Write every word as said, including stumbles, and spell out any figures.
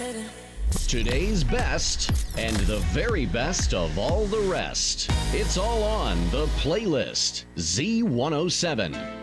rotating. Today's best and the very best of all the rest. It's all on the playlist. Z one oh seven.